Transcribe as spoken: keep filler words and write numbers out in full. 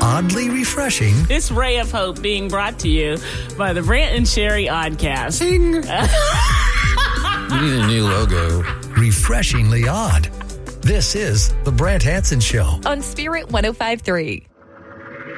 Oddly refreshing. This ray of hope being brought to you by the Brant and Sherry Oddcast. Ding. You need a new logo. Refreshingly odd. This is the Brant Hansen Show on Spirit one oh five point three.